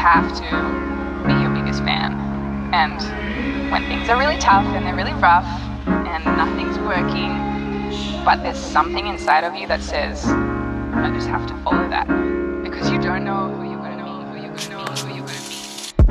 have to be your biggest fan. And when things are really tough and they're really rough and nothing's working, but there's something inside of you that says, I just have to follow that. Because you don't know who you're going to meet, who you're going to meet.